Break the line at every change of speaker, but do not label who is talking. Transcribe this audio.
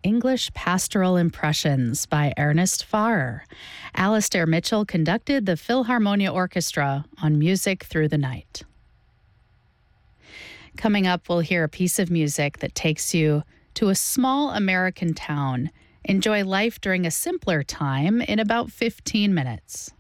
English Pastoral Impressions by Ernest Farrer. Alastair Mitchell conducted the Philharmonia Orchestra on Music Through the Night. Coming up, we'll hear a piece of music that takes you to a small American town. Enjoy life during a simpler time in about 15 minutes.